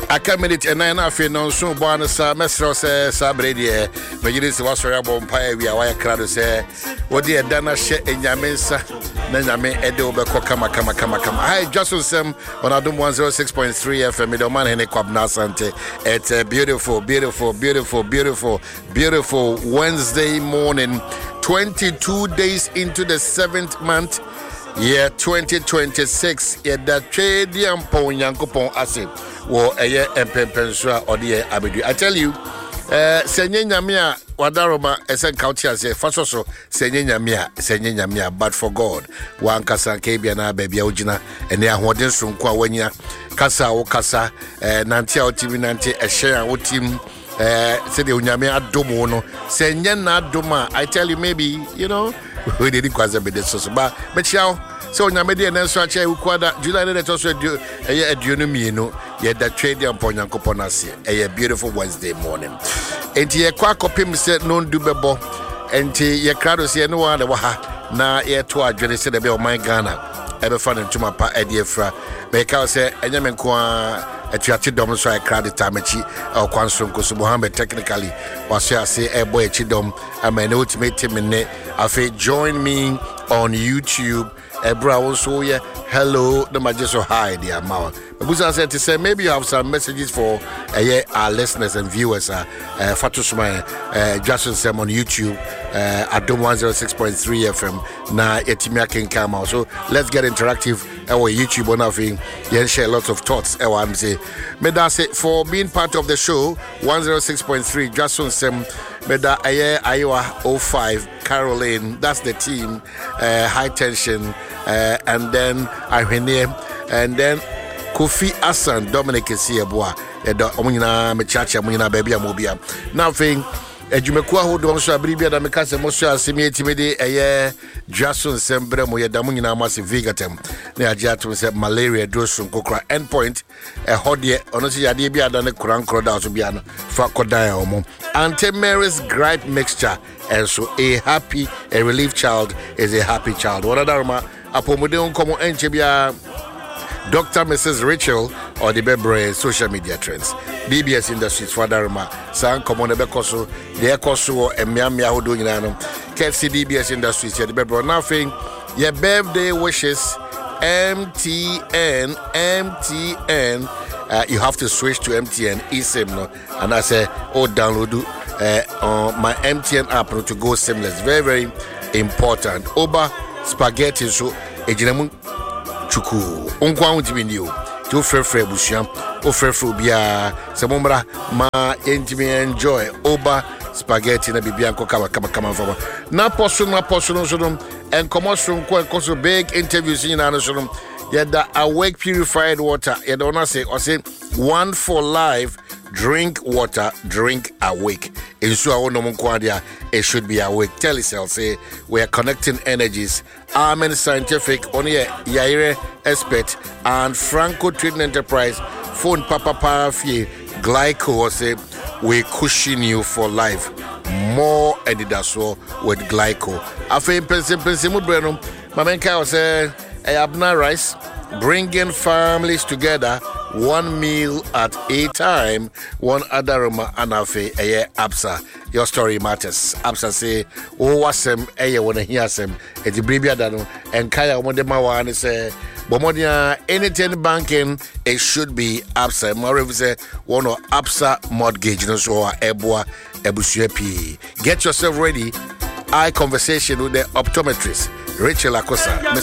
I can't minute and I feel no soon born as a mesro says Sabrady. But you didn't was a bomb pie. We are wire crowd say, what dear Dana shit in Yamesa, Naname Edo Kama. Hi, Justin Sam on Adum 106.3 FM, Middleman Hene Kwabna Sante. It's a beautiful Wednesday morning, 22 days into the 7th month. Year 2026, that trade yampon yankopon ase wo eye empempensua ode abedu. I tell you, senye nyamia wadaroma esen county ase fasoso senye nyamia but for God wan kasa kebia na babia ogina ene ahoden sonko a wanya kasa wo kasa nantia otimi nanti ehye a wotim say the unyame adomo no senye na adoma. I tell you, maybe we didn't quite be this so but chiao so unyame de na so acha ukwada July na to so aduonomi no ye da trade upon yankopon ase a beautiful Wednesday morning enti ye kwa kopim se no ndu bebo enti ye crowd se no wa ha na ye to adwene se de be o man Ghana ebe fa ne ntuma pa ediefra be ka se enyame nko a atuachi dom so I crowd tamachi o kwanso nkoso Mohammed technically was say e boy chidom amene ultimate team ne afi join me on YouTube. Ebra also hello the majeso hi dear Mama. Busa said to say maybe you have some messages for our listeners and viewers. Fatusuma Justin Sam on YouTube Adum 106.3 FM na etimia can come out. So let's get interactive our YouTube on our thing. Share lots of thoughts. I'm say Meda say for being part of the show 106.3 Justin Sam Meda Iowa 05 Caroline, that's the team. High tension and then Irene and then Kofi Asan Dominic Siabua omunyina mechacha omunyina baby amobia nothing ejumekwa ho do so abribia da meka se mo so asemi etimede Jason Sembre mo yeda munyina amase Vigatem na agya to se malaria drosun kokra endpoint hodie ono se yade bia da ne krankro da so bia no fa kodan omo anti-Mary's gripe mixture and so a relief child is a happy child. What adarma apomode nkomo enche bia Dr. Mrs. Rachel or the Bebre social media trends. BBS Industries for Darma, San Common Becoso, the Ecoso, and Miami Hodo Yano, KFC DBS Industries, the Bebre. Nothing, your birthday wishes, MTN. You have to switch to MTN eSIM, no? And I say, download on my MTN app to go seamless. Very, very important. Oba spaghetti, so ejinamu chuku onkwa untimi o to frefre busuam o frefre bia semombra ma entimi enjoy oba spaghetti na bibia nko kama fama na poso so dum en commercial nko big interviews in na so dum yeda awake purified water yeda ona say one for life. Drink water, drink awake. In so it should be awake. Telecel say we are connecting energies. Amen Scientific, only Yaire expert and Franco Trading Enterprise phone Papa Parafie Glyco say we cushion you for life. More edidaso with Glyco. Afe pense mudbrenum. Mamenka say Abna rice bringing families together. One meal at a time, one adaroma anafe Absa. Your story matters. Absa say, wasem wanna hear sem. Eti bribia dano and kaya modema and say, Bomodia anything banking, it should be Absa. Moreover say one or Absa mortgage no so ebwa ebusuepi. Get yourself ready. Eye conversation with the optometrist, Rachel Akosa.